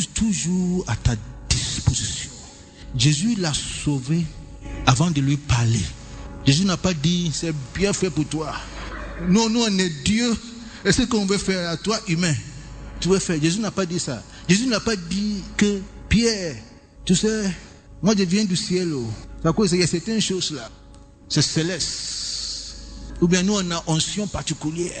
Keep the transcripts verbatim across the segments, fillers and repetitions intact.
toujours à ta disposition. Jésus l'a sauvé avant de lui parler. Jésus n'a pas dit c'est bien fait pour toi. Non, nous on est Dieu et ce qu'on veut faire à toi humain, tu veux faire. Jésus n'a pas dit ça. Jésus n'a pas dit que Pierre, tu sais, moi je viens du ciel. C'est quoi, il y a certaines choses là, c'est céleste. Ou bien nous on a onction particulière.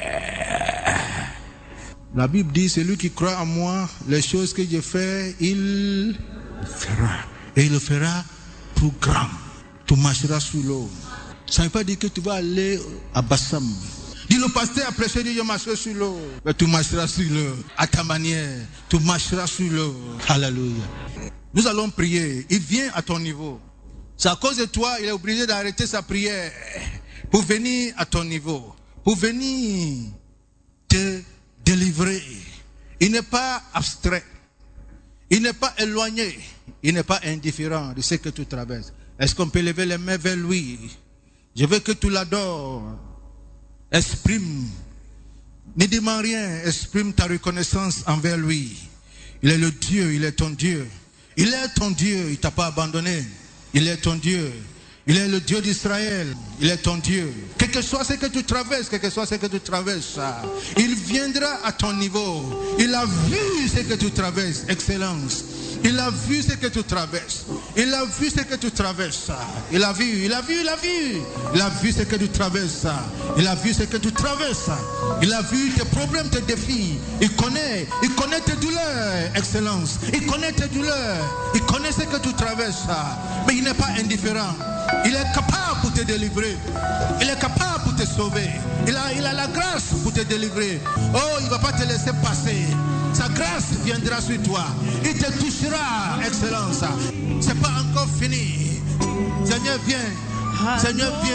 La Bible dit, celui qui croit en moi, les choses que je fais, il fera. Et il le fera plus grand. Tu marcheras sur l'eau. Ça ne veut pas dire que tu vas aller à Bassam. Dis le pasteur a prêché, dit je marcherai sur l'eau. Mais tu marcheras sur l'eau. À ta manière, tu marcheras sur l'eau. Alléluia. Nous allons prier. Il vient à ton niveau. C'est à cause de toi, il est obligé d'arrêter sa prière pour venir à ton niveau. Pour venir te délivrer. Il n'est pas abstrait. Il n'est pas éloigné. Il n'est pas indifférent de ce que tu traverses. Est-ce qu'on peut lever les mains vers lui? Je veux que tu l'adores. Exprime. Ne demande rien. Exprime ta reconnaissance envers lui. Il est le Dieu. Il est ton Dieu. Il est ton Dieu. Il ne t'a pas abandonné. Il est ton Dieu. Il est le Dieu d'Israël. Il est ton Dieu. Quel que soit ce que tu traverses, quel que soit ce que tu traverses, il viendra à ton niveau. Il a vu ce que tu traverses. Excellence. Il a vu ce que tu traverses. Il a vu ce que tu traverses. Il a vu, il a vu, il a vu. Il a vu ce que tu traverses. Il a vu ce que tu traverses. Il a vu tes problèmes, tes défis. Il connaît, il connaît tes douleurs, excellence. Il connaît tes douleurs. Il connaît ce que tu traverses. Mais il n'est pas indifférent. Il est capable pour te délivrer. Il est capable pour te sauver. Il a, il a la grâce pour te délivrer. Oh, il ne va pas te laisser passer. Sa grâce viendra sur toi. Il te touchera, excellence. C'est pas encore fini. Seigneur, viens. Seigneur, viens.